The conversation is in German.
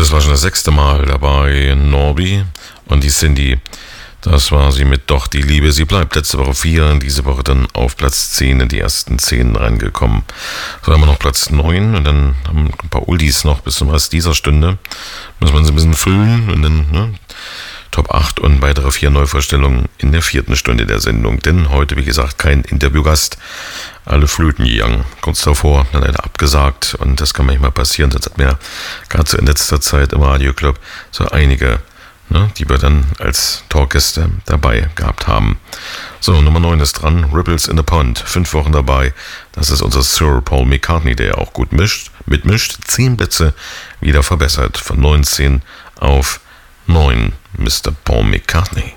das war schon das 6. Mal dabei, Norby und die Cindy. Das war sie mit Doch die Liebe, sie bleibt. Letzte Woche 4, diese Woche dann auf Platz 10 in die ersten 10 reingekommen. So haben wir noch Platz 9 und dann haben wir ein paar Oldies noch bis zum Rest dieser Stunde. Muss man sie ein bisschen füllen und dann Top 8 und weitere 4 Neuvorstellungen in der 4. Stunde der Sendung. Denn heute, wie gesagt, kein Interviewgast. Alle Flöten gegangen. Kurz davor dann leider abgesagt und das kann manchmal passieren. Sonst hat mir gerade so in letzter Zeit im Radioclub so einige, die wir dann als Talkgäste dabei gehabt haben. So, Nummer 9 ist dran, Ripples in the Pond, 5 Wochen dabei. Das ist unser Sir Paul McCartney, der auch gut mitmischt. 10 Plätze wieder verbessert, von 19 auf 9, Mr. Paul McCartney.